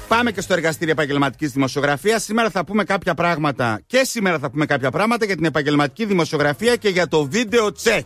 Πάμε και στο εργαστήριο επαγγελματικής δημοσιογραφίας. Σήμερα θα πούμε κάποια πράγματα για την επαγγελματική δημοσιογραφία και για το βίντεο check.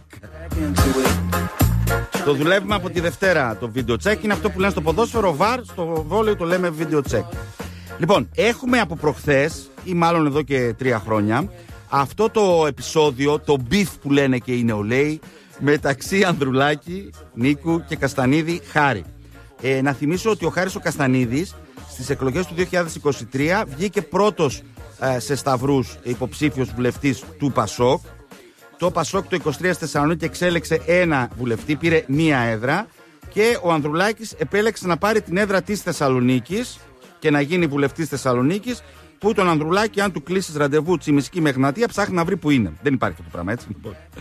Το δουλεύουμε από τη Δευτέρα το βίντεο check. Είναι αυτό που λένε στο ποδόσφαιρο VAR, στο βόλεϊ το λέμε βίντεο check. Λοιπόν, έχουμε από προχθές, ή μάλλον εδώ και 3 χρόνια, αυτό το επεισόδιο, το beef που λένε και οι νεολαίοι, μεταξύ Ανδρουλάκη, Νίκου και Καστανίδη Χάρη. Να θυμίσω ότι ο Χάρης ο Καστανίδης στις εκλογές του 2023 βγήκε πρώτος σε σταυρούς υποψήφιος βουλευτής του ΠΑΣΟΚ. Το ΠΑΣΟΚ το 23 στη Θεσσαλονίκη εξέλεξε 1 βουλευτή, πήρε 1 έδρα, και ο Ανδρουλάκης επέλεξε να πάρει την έδρα της Θεσσαλονίκης και να γίνει βουλευτής Θεσσαλονίκης, που τον Ανδρουλάκη, αν του κλείσεις ραντεβού Τσιμισκή με Εγνατία, ψάχνει να βρει που είναι. Δεν υπάρχει αυτό το πράγμα, έτσι.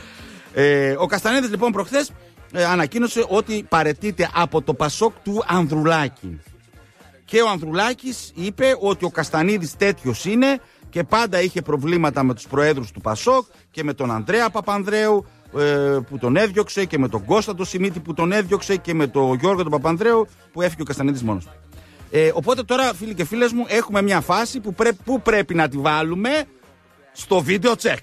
Ο Καστανίδης λοιπόν προχθές ανακοίνωσε ότι παραιτείται από το ΠΑΣΟΚ του Ανδρουλάκη. Και ο Ανδρουλάκης είπε ότι ο Καστανίδης τέτοιος είναι και πάντα είχε προβλήματα με τους προέδρους του ΠΑΣΟΚ και με τον Ανδρέα Παπανδρέου που τον έδιωξε και με τον Κώστα τον Σιμίτη που τον έδιωξε και με τον Γιώργο τον Παπανδρέου που έφυγε ο Καστανίδης μόνος του. Οπότε τώρα, φίλοι και φίλες μου, έχουμε μια φάση που πρέπει να τη βάλουμε στο βίντεο check.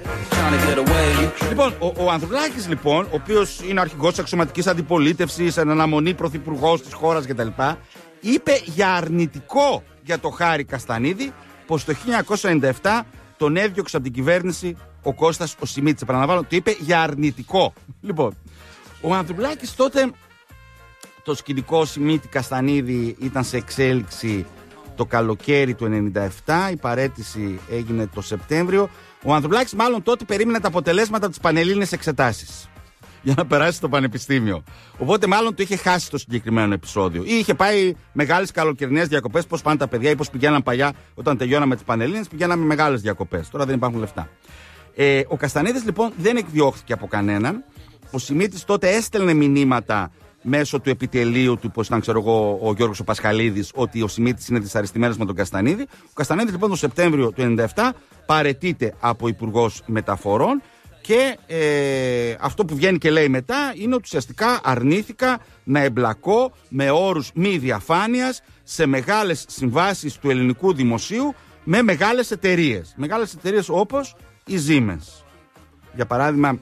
Λοιπόν, ο Ανδρουλάκης λοιπόν, ο οποίος είναι αρχηγός της αξιωματικής αντιπολίτευσης, εν αναμονή πρωθυπουργός της χώρας κτλ., είπε για αρνητικό για το Χάρη Καστανίδη πως το 1997 τον έδιωξε από την κυβέρνηση ο Κώστας ο Σιμίτης. Επαναλαμβάνω, το είπε για αρνητικό. Λοιπόν, ο Ανδρουλάκης τότε, το σκηνικό Σιμίτη Καστανίδη ήταν σε εξέλιξη το καλοκαίρι του 1997, η παραίτηση έγινε το Σεπτέμβριο. Ο Ανδρουλάκης μάλλον τότε περίμενε τα αποτελέσματα της πανελλήνιες εξετάσεις για να περάσει στο πανεπιστήμιο. Οπότε μάλλον το είχε χάσει το συγκεκριμένο επεισόδιο. Ή είχε πάει μεγάλες καλοκαιρινές διακοπές. Πώς πάνε τα παιδιά ή πώς πηγαίναν παλιά όταν τελειώναμε τις πανελλήνιες, πηγαίναμε μεγάλες διακοπές. Τώρα δεν υπάρχουν λεφτά. Ο Καστανίδης λοιπόν δεν εκδιώχθηκε από κανέναν. Ο Σιμίτης τότε έστελνε μηνύματα μέσω του επιτελείου του, πώς ήταν, ξέρω εγώ, ο Γιώργος ο Πασχαλίδης, ότι ο Σιμίτης είναι δυσαρεστημένος με τον Καστανίδη. Ο Καστανίδης λοιπόν το Σεπτέμβριο του 1997 παραιτείται από υπουργός μεταφορών. Και αυτό που βγαίνει και λέει μετά είναι ότι ουσιαστικά αρνήθηκα να εμπλακώ με όρους μη διαφάνειας σε μεγάλες συμβάσεις του ελληνικού δημοσίου με μεγάλες εταιρείες. Μεγάλες εταιρείες όπως η Siemens. Για παράδειγμα,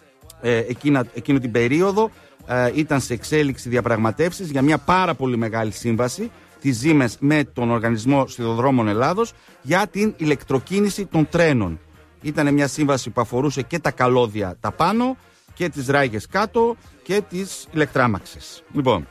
εκείνη την περίοδο ήταν σε εξέλιξη διαπραγματεύσεις για μια πάρα πολύ μεγάλη σύμβαση τη Siemens με τον Οργανισμό Σιδηροδρόμων Ελλάδος για την ηλεκτροκίνηση των τρένων. Ήταν μια σύμβαση που αφορούσε και τα καλώδια τα πάνω και τις ράγες κάτω και τις ηλεκτράμαξες. Λοιπόν,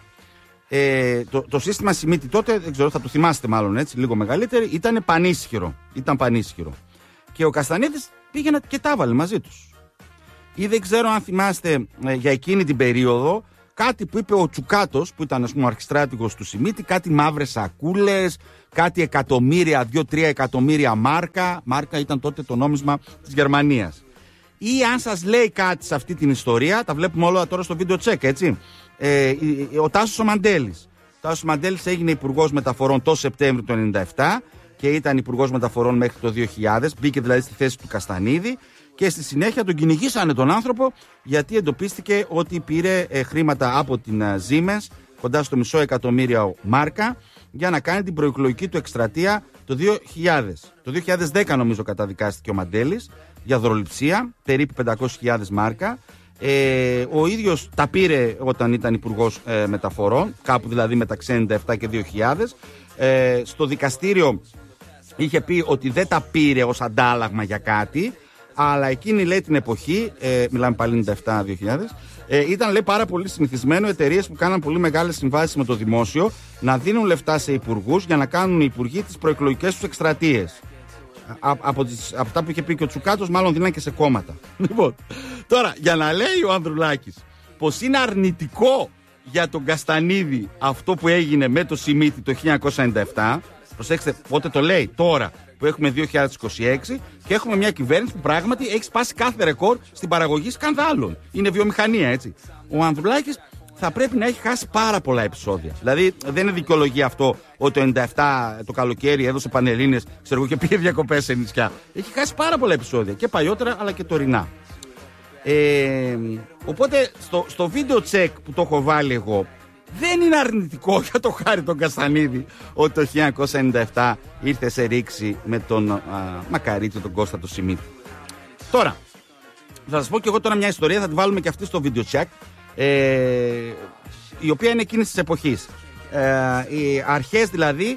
το σύστημα Σιμίτη τότε, δεν ξέρω, θα το θυμάστε μάλλον έτσι, λίγο μεγαλύτερη, ήταν πανίσχυρο. Και ο Καστανίδης πήγαινε και τα έβαλε μαζί τους. Ή δεν ξέρω αν θυμάστε για εκείνη την περίοδο κάτι που είπε ο Τσουκάτος, που ήταν, ας πούμε, ο αρχιστράτηγος του Σιμίτη, κάτι μαύρες σακούλες, κάτι εκατομμύρια, 2-3 εκατομμύρια μάρκα. Μάρκα ήταν τότε το νόμισμα της Γερμανίας. Ή αν σας λέει κάτι σε αυτή την ιστορία, τα βλέπουμε όλα τώρα στο βίντεο check, έτσι. Ο Τάσος ο Μαντέλης. Ο Τάσος ο Μαντέλης έγινε υπουργός μεταφορών το Σεπτέμβριο του 1997 και ήταν υπουργός μεταφορών μέχρι το 2000. Μπήκε δηλαδή στη θέση του Καστανίδη. Και στη συνέχεια τον κυνηγήσανε τον άνθρωπο γιατί ότι πήρε χρήματα από την Siemens, κοντά στο $500,000 μάρκα, για να κάνει την προεκλογική του εκστρατεία το 2000. Το 2010 νομίζω καταδικάστηκε ο Μαντέλης για δωροληψία, περίπου 500,000 μάρκα. Ο ίδιος τα πήρε όταν ήταν υπουργός μεταφορών, κάπου δηλαδή μεταξύ 1997 και 2000. Στο δικαστήριο είχε πει ότι δεν τα πήρε ως αντάλλαγμα για κάτι, αλλά εκείνη, λέει, την εποχή, μιλάμε πάλι 97-2000, ήταν, λέει, πάρα πολύ συνηθισμένο εταιρείες που κάναν πολύ μεγάλες συμβάσεις με το δημόσιο να δίνουν λεφτά σε υπουργούς για να κάνουν οι υπουργοί τις προεκλογικές τους εκστρατείες. Από αυτά που είχε πει και ο Τσουκάτος, μάλλον δίναν και σε κόμματα. Λοιπόν, τώρα, για να λέει ο Ανδρουλάκης πως είναι αρνητικό για τον Καστανίδη αυτό που έγινε με το Σιμίτη το 1997, προσέξτε πότε το λέει, τώρα που έχουμε 2026 και έχουμε μια κυβέρνηση που πράγματι έχει σπάσει κάθε ρεκόρ στην παραγωγή σκανδάλων. Είναι βιομηχανία, έτσι. Ο Ανδρουλάκης θα πρέπει να έχει χάσει πάρα πολλά επεισόδια. Δηλαδή δεν είναι δικαιολογία αυτό ότι το 97 το καλοκαίρι έδωσε πανελλήνιες, ξέρω εγώ, και πήγε διακοπές σε νησιά. Έχει χάσει πάρα πολλά επεισόδια και παλιότερα αλλά και τωρινά. Οπότε στο βίντεο check που το έχω βάλει εγώ, δεν είναι αρνητικό για το Χάρη τον Καστανίδη ότι το 1997 ήρθε σε ρήξη με τον Μακαρίτη, τον Κώστα το Σιμίτη. Τώρα, θα σας πω και εγώ τώρα μια ιστορία, θα τη βάλουμε και αυτή στο video check, η οποία είναι εκείνης της εποχής. Οι αρχές δηλαδή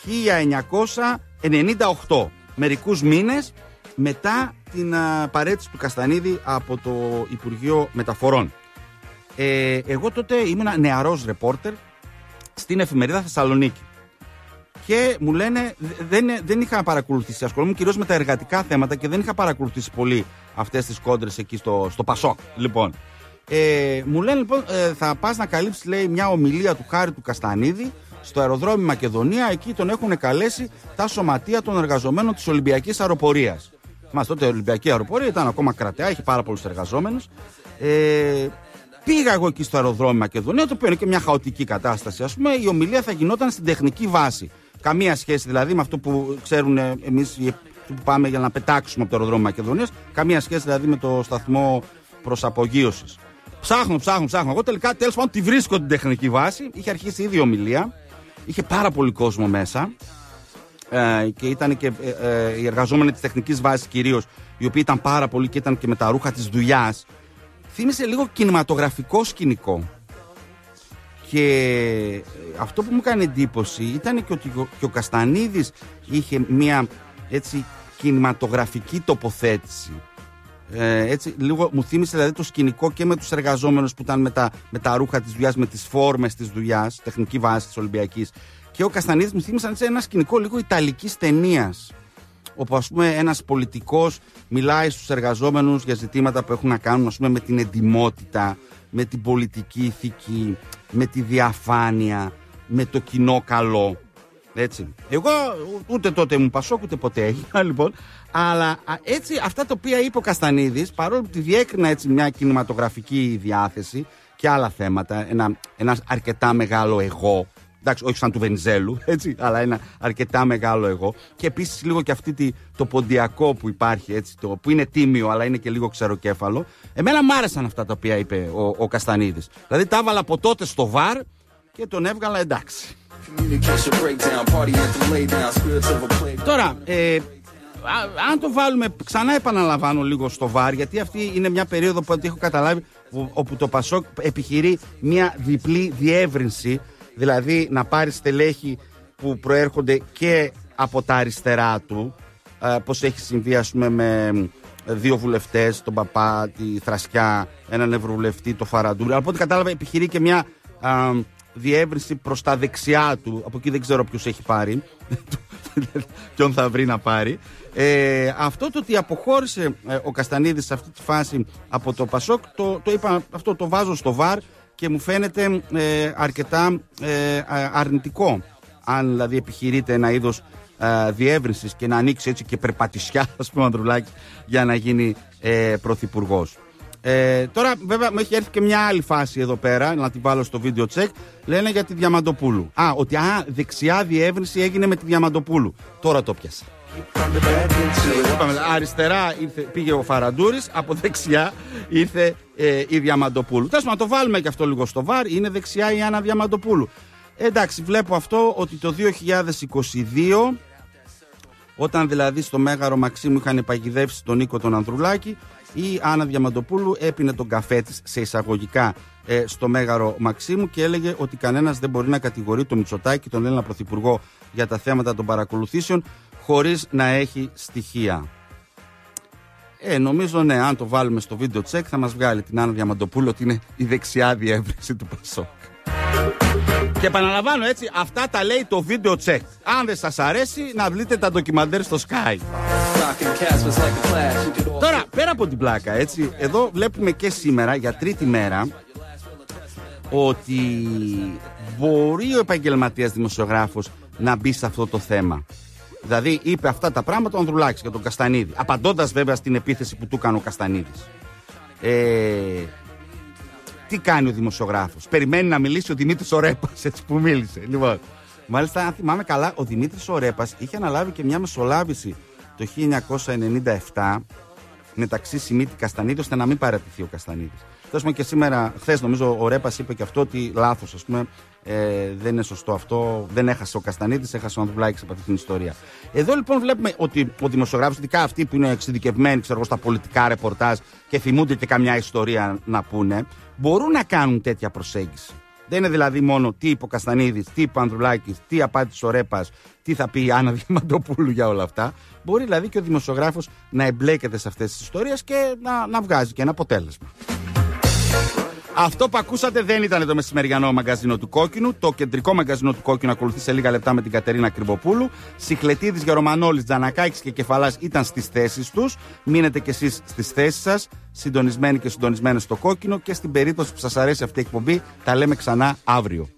1998, μερικούς μήνες μετά την παρέτηση του Καστανίδη από το Υπουργείο Μεταφορών. Εγώ τότε ήμουν νεαρός ρεπόρτερ στην εφημερίδα Θεσσαλονίκη και μου λένε, δεν είχα παρακολουθήσει, ασχολούμαι κυρίως με τα εργατικά θέματα και δεν είχα παρακολουθήσει πολύ αυτές τις κόντρες εκεί στο Πασόκ. Λοιπόν, μου λένε λοιπόν, θα πας να καλύψεις, λέει, μια ομιλία του Χάρη του Καστανίδη στο αεροδρόμιο Μακεδονία. Εκεί τον έχουν καλέσει τα σωματεία των εργαζομένων της Ολυμπιακής Αεροπορίας. Μας τότε η Ολυμπιακή Αεροπορία ήταν ακόμα κρατεά, είχε πάρα πολλούς εργαζόμενους. Πήγα εγώ εκεί στο αεροδρόμιο Μακεδονία, το οποίο είναι και μια χαοτική κατάσταση. Ας πούμε, η ομιλία θα γινόταν στην τεχνική βάση. Καμία σχέση δηλαδή με αυτό που ξέρουν εμείς που πάμε για να πετάξουμε από το αεροδρόμιο Μακεδονίας. Καμία σχέση δηλαδή με το σταθμό προσαπογείωσης. Ψάχνω. Εγώ τελικά τέλος πάντων τη βρίσκω την τεχνική βάση. Είχε αρχίσει ήδη η ομιλία. Είχε πάρα πολύ κόσμο μέσα. Και ήταν και οι εργαζόμενοι της τεχνικής βάσης κυρίως, οι οποίοι ήταν πάρα πολλοί και ήταν και με τα ρούχα της δουλειάς. Θύμισε λίγο κινηματογραφικό σκηνικό. Και αυτό που μου έκανε εντύπωση ήταν και ο Καστανίδης είχε μια έτσι κινηματογραφική τοποθέτηση. Έτσι, λίγο μου θύμισε δηλαδή το σκηνικό και με τους εργαζόμενους που ήταν με τα ρούχα της δουλειάς, με τις φόρμες της δουλειάς, τεχνική βάση της Ολυμπιακής. Και ο Καστανίδης μου θύμισε ένα σκηνικό λίγο ιταλικής ταινίας, όπου ας πούμε ένας πολιτικός μιλάει στους εργαζόμενους για ζητήματα που έχουν να κάνουν, ας πούμε, με την εντιμότητα, με την πολιτική ηθική, με τη διαφάνεια, με το κοινό καλό. Έτσι. Εγώ ούτε τότε ήμουν Πασόκ, ούτε ποτέ έγινα, λοιπόν. Αλλά έτσι αυτά τα οποία είπε ο Καστανίδης, παρόλο που τη διέκρινα έτσι μια κινηματογραφική διάθεση και άλλα θέματα, ένα αρκετά μεγάλο εγώ. Εντάξει, όχι σαν του Βενιζέλου, έτσι, αλλά ένα αρκετά μεγάλο εγώ. Και επίσης λίγο και το ποντιακό που υπάρχει, έτσι, που είναι τίμιο, αλλά είναι και λίγο ξεροκέφαλο. Εμένα μ' άρεσαν αυτά τα οποία είπε ο Καστανίδης. Δηλαδή τα έβαλα από τότε στο βαρ και τον έβγαλα εντάξει. Τώρα, αν το βάλουμε, ξανά επαναλαμβάνω λίγο στο βαρ, γιατί αυτή είναι μια περίοδο που έχω καταλάβει όπου το Πασόκ επιχειρεί μια διπλή διεύρυνση. Δηλαδή να πάρει στελέχη που προέρχονται και από τα αριστερά του, πως έχει συμβεί ας πούμε με δύο βουλευτές, τον Παπά, τη Θρασκιά, έναν ευρωβουλευτή, το Φαραντούρη. Από ό,τι κατάλαβα επιχειρεί και μια διεύρυνση προς τα δεξιά του. Από εκεί δεν ξέρω ποιος έχει πάρει, ποιον θα βρει να πάρει. Αυτό το ότι αποχώρησε ο Καστανίδης σε αυτή τη φάση από το Πασόκ, το είπα, αυτό το βάζω στο βαρ. Και μου φαίνεται αρκετά αρνητικό. Αν δηλαδή επιχειρείται ένα είδος διεύρυνσης και να ανοίξει έτσι και περπατησιά, ας πούμε, Ανδρουλάκη, για να γίνει πρωθυπουργός. Τώρα βέβαια μου έχει έρθει και μια άλλη φάση εδώ πέρα, να τη βάλω στο video check. Λένε για τη Διαμαντοπούλου. Ότι δεξιά διεύρυνση έγινε με τη Διαμαντοπούλου. Τώρα το πιάσα. Αριστερά πήγε ο Φαραντούρης, από δεξιά ήρθε η Διαμαντοπούλου. Τέλος να το βάλουμε και αυτό λίγο στο βαρ. Είναι δεξιά η Άννα Διαμαντοπούλου. Εντάξει, βλέπω αυτό ότι το 2022, όταν δηλαδή στο Μέγαρο Μαξίμου είχαν παγιδεύσει τον Νίκο τον Ανδρουλάκη, η Άννα Διαμαντοπούλου έπινε τον καφέ της σε εισαγωγικά στο Μέγαρο Μαξίμου και έλεγε ότι κανένας δεν μπορεί να κατηγορεί τον Μητσοτάκη, τον Έλληνα Πρωθυπουργό, για τα θέματα των παρακολουθήσεων χωρίς να έχει στοιχεία. Νομίζω ναι, αν το βάλουμε στο video check θα μας βγάλει την Άννα Διαμαντοπούλου ότι είναι η δεξιά διεύρυνση του Πασόκ. Και επαναλαμβάνω έτσι, αυτά τα λέει το video check. Αν δεν σας αρέσει, να δείτε τα ντοκιμαντέρ στο Sky. Τώρα, πέρα από την πλάκα, έτσι, εδώ βλέπουμε και σήμερα, για τρίτη μέρα, ότι μπορεί ο επαγγελματίας δημοσιογράφος να μπει σε αυτό το θέμα. Δηλαδή, είπε αυτά τα πράγματα ο Ανδρουλάκης για τον Καστανίδη, απαντώντας βέβαια στην επίθεση που του έκανε ο Καστανίδης. Τι κάνει ο δημοσιογράφος? Περιμένει να μιλήσει ο Δημήτρης ο Ρέπας, έτσι που μίλησε. Λοιπόν, μάλιστα, αν θυμάμαι καλά, ο Δημήτρης ο Ρέπας είχε αναλάβει και μια μεσολάβηση το 1997 μεταξύ Σιμίτη Καστανίδη, ώστε να μην παρατηθεί ο Καστανίδης. Και σήμερα, χθες νομίζω, ο Ρέπας είπε και αυτό ότι λάθος, ας πούμε, δεν είναι σωστό αυτό. Δεν έχασε ο Καστανίδης, έχασε ο Ανδρουλάκης από αυτή την ιστορία. Εδώ λοιπόν βλέπουμε ότι ο δημοσιογράφος, ειδικά αυτοί που είναι εξειδικευμένοι, στα πολιτικά ρεπορτάζ και θυμούνται και καμιά ιστορία να πούνε, μπορούν να κάνουν τέτοια προσέγγιση. Δεν είναι δηλαδή μόνο τι είπε ο Καστανίδης, τι είπε ο Ανδρουλάκης, τι απάντησε ο Ρέπας, τι θα πει η Άννα Διαμαντοπούλου για όλα αυτά. Μπορεί δηλαδή και ο δημοσιογράφος να εμπλέκεται σε αυτές τις ιστορίες και να βγάζει και ένα αποτέλεσμα. Αυτό που ακούσατε δεν ήταν το μεσημεριανό μαγκαζίνο του Κόκκινου. Το κεντρικό μαγκαζίνο του Κόκκινου ακολουθεί σε λίγα λεπτά με την Κατερίνα Κρυβοπούλου. Σιχλετίδης, Γερομανόλης, Τζανακάκης και Κεφαλάς ήταν στις θέσεις τους. Μείνετε κι εσείς στις θέσεις σας, συντονισμένοι και συντονισμένες στο Κόκκινο. Και στην περίπτωση που σας αρέσει αυτή η εκπομπή, τα λέμε ξανά αύριο.